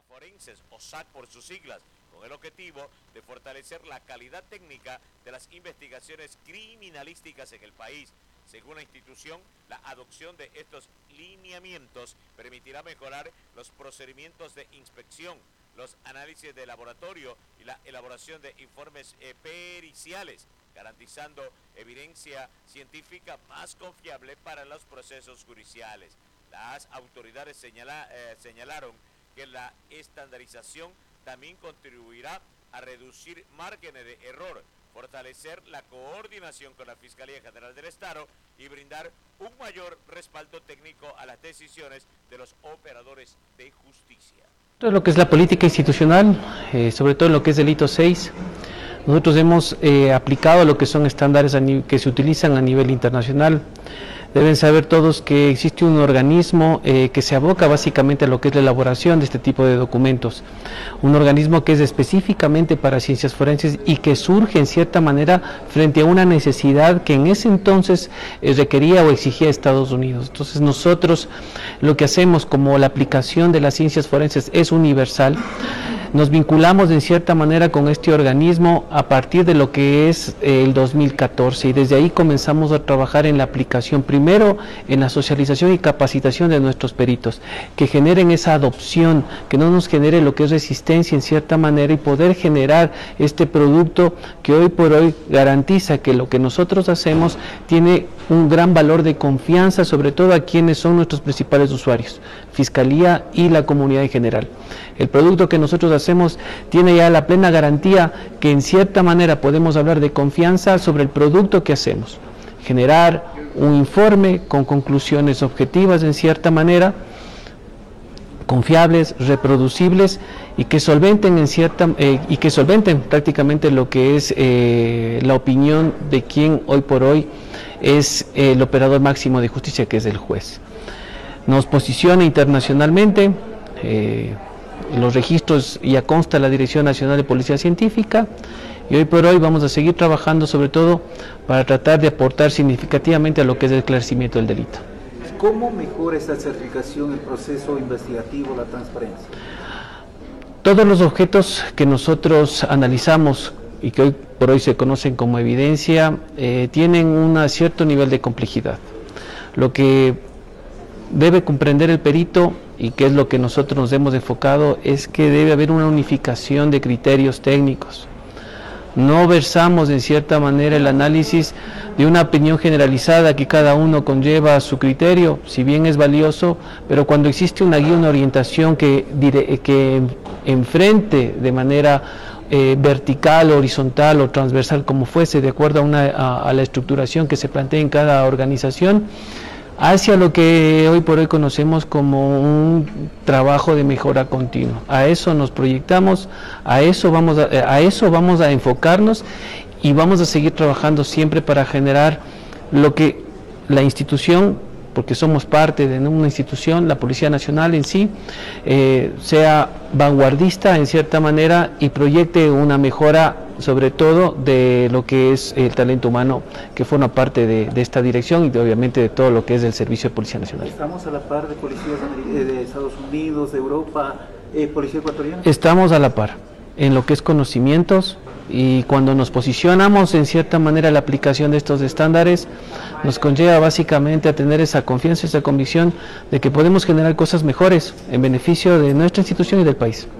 Forenses, o SAC por sus siglas, con el objetivo de fortalecer la calidad técnica de las investigaciones criminalísticas en el país. Según la institución, la adopción de estos lineamientos permitirá mejorar los procedimientos de inspección, los análisis de laboratorio y la elaboración de informes periciales, garantizando evidencia científica más confiable para los procesos judiciales. Las autoridades señalaron que la estandarización también contribuirá a reducir márgenes de error, fortalecer la coordinación con la Fiscalía General del Estado y brindar un mayor respaldo técnico a las decisiones de los operadores de justicia. Todo lo que es la política institucional, sobre todo lo que es delito 6, nosotros hemos aplicado lo que son estándares que se utilizan a nivel internacional. Deben saber todos que existe un organismo que se aboca básicamente a lo que es la elaboración de este tipo de documentos. Un organismo que es específicamente para ciencias forenses y que surge en cierta manera frente a una necesidad que en ese entonces requería o exigía Estados Unidos. Entonces nosotros lo que hacemos, como la aplicación de las ciencias forenses es universal, nos vinculamos en cierta manera con este organismo a partir de lo que es el 2014 y desde ahí comenzamos a trabajar en la aplicación, primero en la socialización y capacitación de nuestros peritos, que generen esa adopción, que no nos genere lo que es resistencia en cierta manera y poder generar este producto que hoy por hoy garantiza que lo que nosotros hacemos tiene un gran valor de confianza, sobre todo a quienes son nuestros principales usuarios, Fiscalía y la comunidad en general. El producto que nosotros hacemos tiene ya la plena garantía que en cierta manera podemos hablar de confianza sobre el producto que hacemos. Generar un informe con conclusiones objetivas en cierta manera, confiables, reproducibles y que solventen prácticamente lo que es la opinión de quien hoy por hoy es el operador máximo de justicia, que es el juez. Nos posiciona internacionalmente, los registros ya consta la Dirección Nacional de Policía Científica y hoy por hoy vamos a seguir trabajando sobre todo para tratar de aportar significativamente a lo que es el esclarecimiento del delito. ¿Cómo mejora esta certificación el proceso investigativo, la transparencia? Todos los objetos que nosotros analizamos y que hoy por hoy se conocen como evidencia tienen un cierto nivel de complejidad. Lo que debe comprender el perito, y que es lo que nosotros nos hemos enfocado, es que debe haber una unificación de criterios técnicos. No versamos en cierta manera el análisis de una opinión generalizada que cada uno conlleva a su criterio, si bien es valioso, pero cuando existe una guía, una orientación que enfrente de manera vertical, horizontal o transversal, como fuese, de acuerdo a la estructuración que se plantea en cada organización, hacia lo que hoy por hoy conocemos como un trabajo de mejora continua. A eso nos proyectamos, a eso vamos a enfocarnos y vamos a seguir trabajando siempre para generar lo que la institución, porque somos parte de una institución, la Policía Nacional en sí, sea vanguardista en cierta manera y proyecte una mejora sobre todo de lo que es el talento humano que forma parte de esta dirección y obviamente de todo lo que es el Servicio de Policía Nacional. ¿Estamos a la par de policías de Estados Unidos, de Europa, policía ecuatoriana? Estamos a la par en lo que es conocimientos y cuando nos posicionamos en cierta manera la aplicación de estos estándares nos conlleva básicamente a tener esa confianza, esa convicción de que podemos generar cosas mejores en beneficio de nuestra institución y del país.